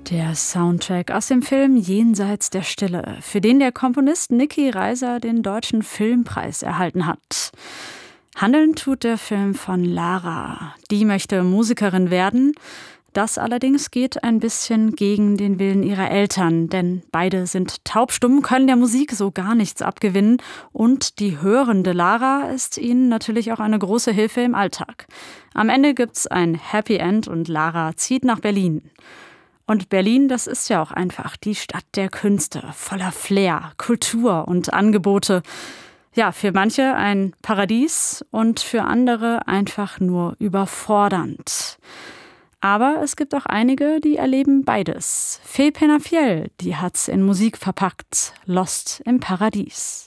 Der Soundtrack aus dem Film Jenseits der Stille, für den der Komponist Niki Reiser den Deutschen Filmpreis erhalten hat. Handeln tut der Film von Lara. Die möchte Musikerin werden. Das allerdings geht ein bisschen gegen den Willen ihrer Eltern, denn beide sind taubstumm, können der Musik so gar nichts abgewinnen. Und die hörende Lara ist ihnen natürlich auch eine große Hilfe im Alltag. Am Ende gibt's ein Happy End und Lara zieht nach Berlin. Und Berlin, das ist ja auch einfach die Stadt der Künste, voller Flair, Kultur und Angebote. Ja, für manche ein Paradies und für andere einfach nur überfordernd. Aber es gibt auch einige, die erleben beides. Fee Penafiel, die hat's in Musik verpackt, Lost im Paradies.